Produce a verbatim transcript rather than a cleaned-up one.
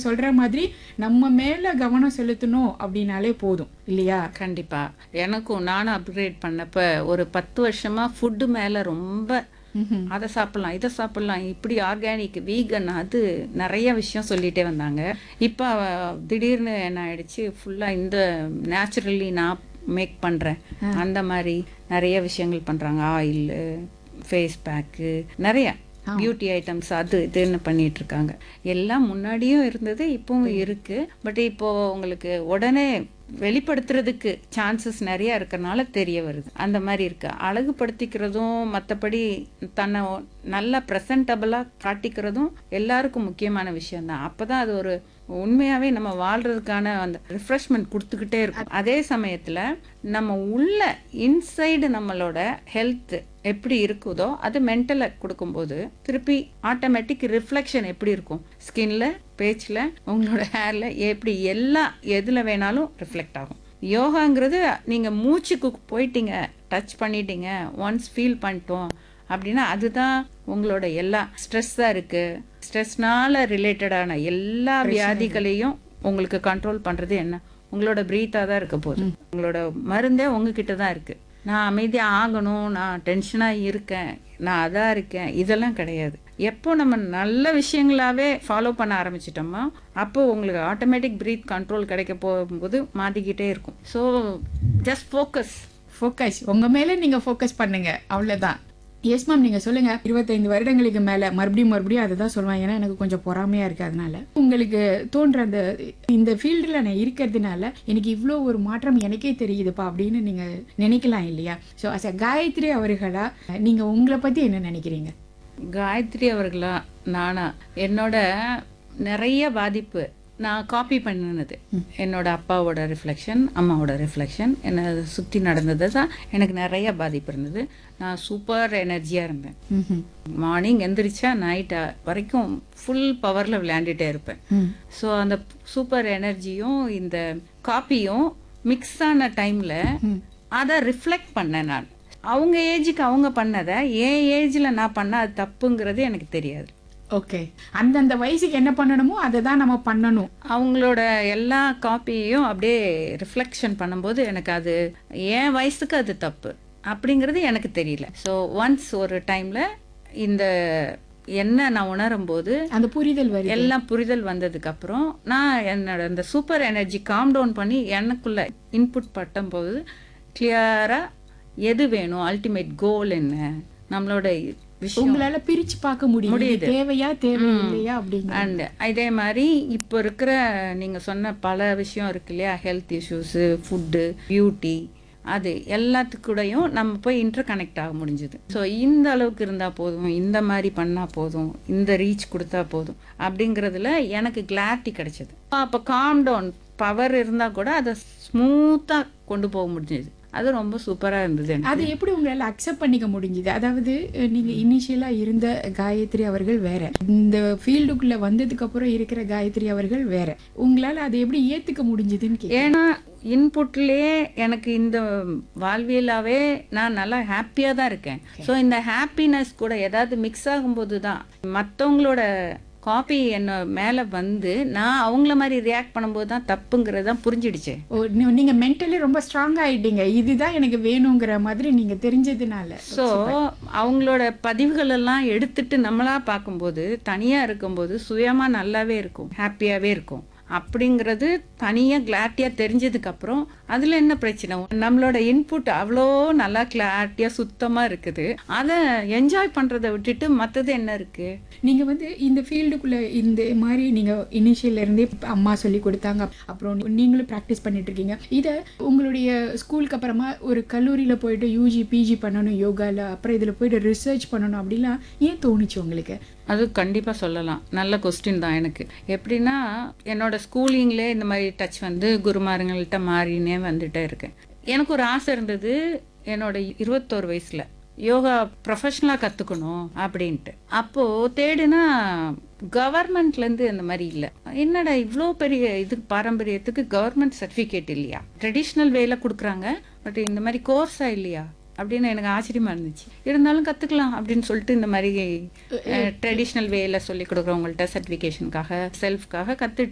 சொல்ற மாதிரி நம்ம மேல கவனம் செலுத்தணும் அப்படின்னாலே போதும் இல்லையா? கண்டிப்பா. எனக்கும் நானும் அப்கிரேட் பண்ணப்ப ஒரு பத்து வருஷமா ஃபுட்டு மேல ரொம்ப அதை சாப்பிடலாம் இதை சாப்பிடலாம் இப்படி ஆர்கானிக் வீகன் அது நிறைய விஷயம் சொல்லிட்டே வந்தாங்க. இப்போ திடீர்னு என்ன ஆயிடுச்சு, ஃபுல்லா இந்த நேச்சுரலி நான் மேக் பண்றேன் அந்த மாதிரி நிறைய விஷயங்கள் பண்றாங்க. ஆயில், ஃபேஸ் பேக்கு, நிறைய பியூட்டி ஐட்டம்ஸ் அது இதுன்னு பண்ணிட்டு இருக்காங்க. எல்லாம் முன்னாடியும் இருந்தது இப்பவும் இருக்கு. பட் இப்போ உங்களுக்கு உடனே வெளிப்படுத்துறதுக்கு சான்சஸ் நிறைய இருக்கறனால தெரிய வருது. அந்த மாதிரி இருக்கு. அழகுபடுத்திக்கிறதும் மற்றபடி தன்னை நல்லா ப்ரெசன்டபிளா காட்டிக்கிறதும் எல்லாருக்கும் முக்கியமான விஷயம் தான். அப்பதான் அது ஒரு உண்மையாவே நம்ம வாழ்றதுக்கான அந்த ரிஃப்ரெஷ்மெண்ட் கொடுத்துக்கிட்டே இருக்கும். அதே சமயத்துல நம்ம உள்ள இன்சைடு நம்மளோட ஹெல்த் எப்படி இருக்குதோ அது மென்டலை கொடுக்கும்போது திருப்பி ஆட்டோமேட்டிக் ரிஃப்ளெக்ஷன் எப்படி இருக்கும், ஸ்கின்ல, பேச்சில், உங்களோட ஹேர்ல, எப்படி எல்லா எதுல வேணாலும் ரிஃப்ளெக்ட் ஆகும். யோகாங்கிறது நீங்க மூச்சுக்கு போயிட்டீங்க, டச் பண்ணிட்டீங்க, ஒன்ஸ் ஃபீல் பண்ணிட்டோம் அப்படின்னா அதுதான் உங்களோட எல்லா ஸ்ட்ரெஸ்ஸாக இருக்கு, ஸ்ட்ரெஸ்னால ரிலேட்டடான எல்லா வியாதிகளையும் உங்களுக்கு கண்ட்ரோல் பண்றது என்ன, உங்களோட பிரீத்தாக தான் இருக்க போகுது. உங்களோட மருந்தே உங்ககிட்ட தான் இருக்கு. நான் அமைதியாக ஆகணும், நான் டென்ஷனாக இருக்கேன், நான் அதாக இருக்கேன், இதெல்லாம் கிடையாது. எப்போ நம்ம நல்ல விஷயங்களாவே ஃபாலோ பண்ண ஆரம்பிச்சிட்டோமோ அப்போ உங்களுக்கு ஆட்டோமேட்டிக் பிரீத் கண்ட்ரோல் கிடைக்க போகும்போது மாட்டிக்கிட்டே இருக்கும். ஸோ ஜஸ்ட் ஃபோக்கஸ் ஃபோக்கஸ் உங்க மேல நீங்க ஃபோக்கஸ் பண்ணுங்க, அவ்வளவுதான். எஸ் மேம், நீங்க சொல்லுங்க. இருபத்தைந்து வருடங்களுக்கு மேல மறுபடியும் மறுபடியும் அதை தான் சொல்லுவேன். ஏன்னா எனக்கு கொஞ்சம் பொறாமையா இருக்கு. அதனால உங்களுக்கு தோன்ற அந்த இந்த ஃபீல்டுல நான் இருக்கிறதுனால எனக்கு இவ்வளோ ஒரு மாற்றம் எனக்கே தெரியுதுப்பா அப்படின்னு நீங்க நினைக்கலாம் இல்லையா? ஸோ அஸ் அ காயத்ரி அவர்களா நீங்க உங்களை பத்தி என்ன நினைக்கிறீங்க? காயத்ரி அவர்களா நானா, என்னோட நிறைய பாதிப்பு நான் காப்பி பண்ணினது. என்னோட அப்பாவோட ரிஃப்ளெக்ஷன், அம்மாவோட ரிஃப்ளெக்ஷன், என்னை சுற்றி நடந்தது தான் எனக்கு நிறைய பாதிப்பு இருந்தது. நான் சூப்பர் எனர்ஜியாக இருந்தேன். மார்னிங் எந்திரிச்சா நைட் வரைக்கும் ஃபுல் பவரில் விளையாண்டுட்டே இருப்பேன். ஸோ அந்த சூப்பர் எனர்ஜியும் இந்த காப்பியும் மிக்ஸ் ஆன டைமில் அதை ரிஃப்ளெக்ட் பண்ணேன் நான். அவங்க ஏஜுக்கு அவங்க பண்ணதை என் ஏஜில் நான் பண்ண அது தப்புங்கிறது எனக்கு தெரியாது. ஓகே, அந்தந்த வயசுக்கு என்ன பண்ணணுமோ அதை தான் நம்ம பண்ணணும். அவங்களோட எல்லா காப்பியையும் அப்படியே ரிஃப்ளெக்ஷன் பண்ணும்போது எனக்கு அது என் வயசுக்கு அது தப்பு அப்படிங்கிறது எனக்கு தெரியல. ஸோ ஒன்ஸ் ஒரு டைம்ல இந்த என்ன நான் உணரும் போது அந்த புரிதல் வரி எல்லாம் புரிதல் வந்ததுக்கு அப்புறம் நான் என்னோட அந்த சூப்பர் எனர்ஜி காம் டவுன் பண்ணி எனக்குள்ள இன்புட் பட்டும் போது கிளியரா எது வேணும், அல்டிமேட் கோல் என்ன, நம்மளோட உங்களால பிரிச்சு பார்க்க முடியும், தேவையா தேவையில்லையா அப்படிங்க. அண்ட் இதே மாதிரி இப்போ இருக்கிற நீங்க சொன்ன பல விஷயம் இருக்கு இல்லையா, ஹெல்த் இஷ்யூஸ், ஃபுட்டு, பியூட்டி, அது எல்லாத்துக்கூடையும் நம்ம போய் இன்டர் கனெக்ட் ஆக முடிஞ்சது. ஸோ இந்த அளவுக்கு இருந்தா போதும், இந்த மாதிரி பண்ணா போதும், இந்த ரீச் கொடுத்தா போதும் அப்படிங்கிறதுல எனக்கு கிளாரிட்டி கிடைச்சது. அப்போ காம் டவுன் பவர் இருந்தா கூட அதை ஸ்மூத்தா கொண்டு போக முடிஞ்சது. அது ரொம்ப சூப்பரா இருந்தது. அது எப்படி உங்களால அக்செப்ட் பண்ணிக்க முடிஞ்சது? அதாவது நீங்க இனிஷியலா இருந்த காயத்ரி அவர்கள் வேற, இந்த ஃபீல்டுக்குள்ள வந்ததுக்கு அப்புறம் இருக்கிற காயத்ரி அவர்கள் வேற. உங்களால அதை எப்படி ஏத்துக்க முடிஞ்சதுன்னு? ஏன்னா இன்புட்லயே எனக்கு இந்த வாழ்வியலாவே நான் நல்லா ஹாப்பியா தான் இருக்கேன். ஸோ இந்த ஹாப்பினஸ் கூட ஏதாவது மிக்ஸ் ஆகும்போது தான் மற்றவங்களோட காப்பி என்ன மேல வந்து நான் அவங்கள மாதிரி ரியாக்ட் பண்ணும்போது தான் தப்புங்கிறது தான் புரிஞ்சிடுச்சு. நீங்க மென்டலி ரொம்ப ஸ்ட்ராங் ஆயிட்டீங்க, இதுதான் எனக்கு வேணுங்கிற மாதிரி நீங்க தெரிஞ்சதுனால. ஸோ அவங்களோட பதிவுகள் எல்லாம் எடுத்துட்டு நம்மளா பார்க்கும்போது தனியா இருக்கும்போது சுயமா நல்லாவே இருக்கும், ஹாப்பியாவே இருக்கும். அப்படிங்கிறது தனியா கிளாரிட்டியா தெரிஞ்சதுக்கு அப்புறம் அதுல என்ன பிரச்சனை, நம்மளோட இன்புட் அவ்வளோ நல்லா கிளாரிட்டியா சுத்தமா இருக்குது. அதை என்ஜாய் பண்றதை விட்டுட்டு மற்றது என்ன இருக்கு? நீங்க வந்து இந்த ஃபீல்டுக்குள்ள இந்த மாதிரி நீங்க இனிஷியல்ல இருந்தே அம்மா சொல்லி கொடுத்தாங்க, அப்புறம் நீங்களும் ப்ராக்டிஸ் பண்ணிட்டு இருக்கீங்க. இதை உங்களுடைய ஸ்கூலுக்கு அப்புறமா ஒரு கல்லூரியில போயிட்டு யூஜி பிஜி பண்ணணும் யோகால, அப்புறம் இதுல போயிட்டு ரிசர்ச் பண்ணணும் அப்படிலாம் ஏன் தோணுச்சு உங்களுக்கு? அது கண்டிப்பா சொல்லலாம். நல்ல கொஸ்டின் தான். எனக்கு எப்படின்னா என்னோட ஸ்கூலிங்லேயே இந்த மாதிரி டச் வந்து குருமாருங்கள்ட்ட மாறினே வந்துட்டே இருக்கேன். எனக்கு ஒரு ஆசை இருந்தது என்னோட இருபத்தோரு வயசுல யோகா ப்ரொஃபஷனலாக கற்றுக்கணும் அப்படின்ட்டு. அப்போது தேடுனா கவர்மெண்ட்லேருந்து அந்த மாதிரி இல்லை. என்னடா இவ்வளோ பெரிய இது பாரம்பரியத்துக்கு கவர்மெண்ட் சர்டிஃபிகேட் இல்லையா, ட்ரெடிஷ்னல் வேல கொடுக்குறாங்க, பட் இந்த மாதிரி கோர்ஸாக இல்லையா அப்படின்னு எனக்கு ஆச்சரியமா இருந்துச்சு. இருந்தாலும் கற்றுக்கலாம் அப்படின்னு சொல்லிட்டு இந்த மாதிரி ட்ரெடிஷ்னல் வேல சொல்லி கொடுக்குறவங்கள்ட்ட சர்டிஃபிகேஷனுக்காக செல்ஃப்காக கற்றுட்டு